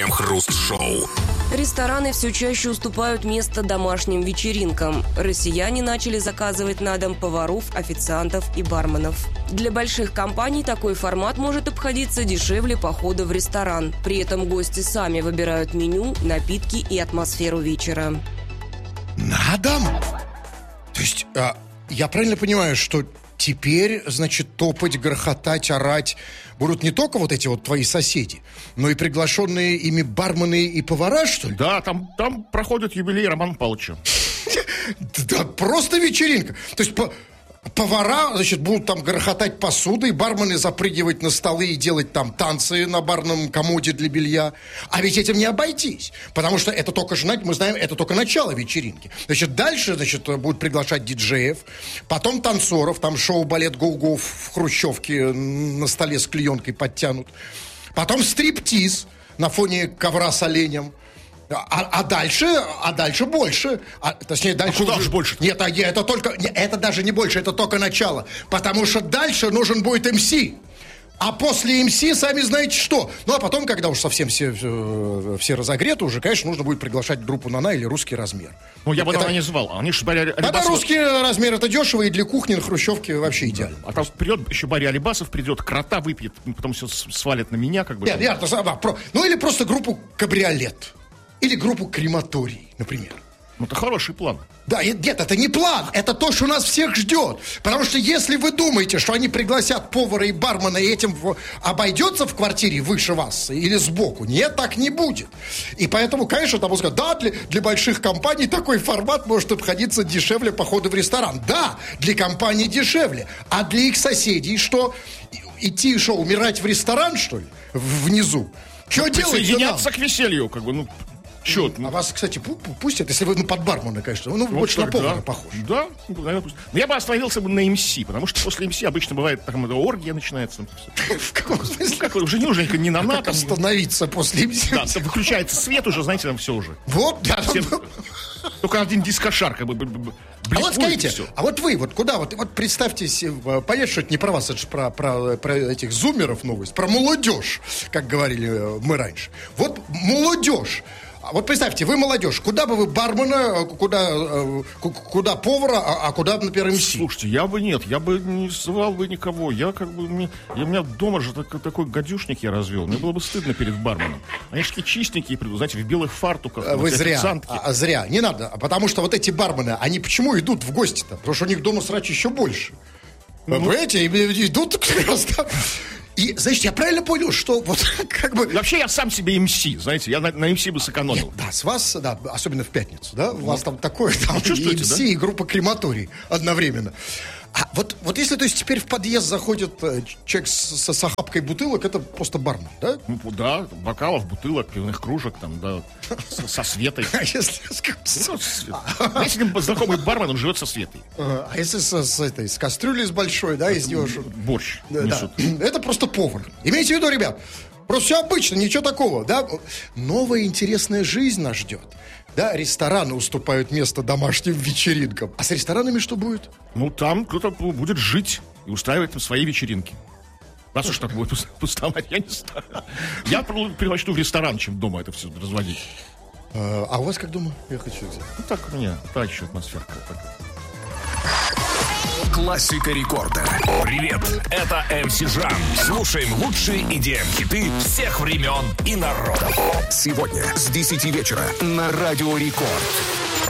Крем-хруст-шоу. Рестораны все чаще уступают место домашним вечеринкам. Россияне начали заказывать на дом поваров, официантов и барменов. Для больших компаний такой формат может обходиться дешевле похода в ресторан. При этом гости сами выбирают меню, напитки и атмосферу вечера. На дом? То есть, я правильно понимаю, что теперь, значит, топать, грохотать, орать будут не только вот эти вот твои соседи, но и приглашенные ими бармены и повара, что ли? Да, там проходит юбилей Романа Павловича. Да, просто вечеринка. То есть повара, значит, будут там грохотать посудой, бармены запрыгивать на столы и делать там танцы на барном комоде для белья. А ведь этим не обойтись, потому что это только, мы знаем, это только начало вечеринки. Значит, дальше, значит, будут приглашать диджеев, потом танцоров, там шоу-балет «Гоу-гоу» в хрущевке на столе с клеенкой подтянут. Потом стриптиз на фоне ковра с оленем. А дальше больше. Точнее, дальше куда же больше? Нет, это даже не больше, это только начало. Потому что дальше нужен будет МС. А после МС, сами знаете что. Ну, а потом, когда уж совсем все разогреты, уже, конечно, нужно будет приглашать группу «Нана» или «Русский размер». Ну, я бы это не звал. Они же Барри Алибасов... Тогда «Русский размер» это дешево, и для кухни на хрущевке вообще идеально. А там придет еще Барри Алибасов, придет, крота выпьет, потом все свалит на меня, как бы. Нет, ну, или просто группу «Кабриолет». Или группу «Крематорий», например. Ну, это хороший план. Да, нет, это не план, это то, что нас всех ждет. Потому что если вы думаете, что они пригласят повара и бармена, и этим обойдется в квартире выше вас или сбоку, нет, так не будет. И поэтому, конечно, там сказать, да, для больших компаний такой формат может обходиться дешевле похода в ресторан. Да, для компаний дешевле. А для их соседей что? Идти что, умирать в ресторан, что ли? Внизу? Что делать? Присоединяться к веселью, как бы, ну... А вас, кстати, пустят, если вы под бармена, конечно. Ну, больше на повара похож. Да, наверное, пусть. Но я бы остановился бы на МС, потому что после МС обычно бывает там оргия начинается. В каком смысле? Как уже не уже не на как остановиться после МС? Да, там выключается свет уже, знаете, там все уже. Вот, да. Только один дискошар, как бы. А вот скажите, а вот вы, вот куда, вот представьте, понятно, что это не про вас, это же про этих зумеров новость, про молодежь, как говорили мы раньше. Вот молодежь. Вот представьте, вы молодежь, куда бы вы бармена, куда повара, а куда, например, МС? Слушайте, я бы не звал бы никого. Я как бы, у меня дома же такой гадюшник я развел. Мне было бы стыдно перед барменом. Они же такие чистенькие придут, знаете, в белых фартуках. Вы зря, зря, не надо. Потому что вот эти бармены, они почему идут в гости-то? Потому что у них дома срач еще больше. Понимаете, идут как раз там... И, значит, я правильно понял, что вот как бы... Вообще я сам себе МС, знаете, я на МС бы сэкономил. Нет, да, с вас, да, особенно в пятницу, да, у вас там такое, там и МС, да? И группа «Крематорий» одновременно. А вот если, то есть, теперь в подъезд заходит человек с охапкой бутылок, это просто бармен, да? Ну, да, бокалов, бутылок, пивных кружек, там, да, со Светой. А если... Если знакомый бармен, он живет со Светой. А если с кастрюлей с большой, да, из него... Борщ несут. Это просто повар. Имейте в виду, ребят, просто все обычно, ничего такого, да? Новая интересная жизнь нас ждет. Да, рестораны уступают место домашним вечеринкам. А с ресторанами что будет? Ну, там кто-то будет жить и устраивать там свои вечеринки. Раз уж так будет пустовать, я не знаю. Я предпочту в ресторан, чем дома это все разводить. А у вас как дома? Я хочу взять. Ну, так у меня, та еще атмосферка. Классика рекорда. Привет, это МС Жан. Слушаем лучшие EDM-хиты всех времен и народов. Сегодня с 10 вечера на Радио Рекорд.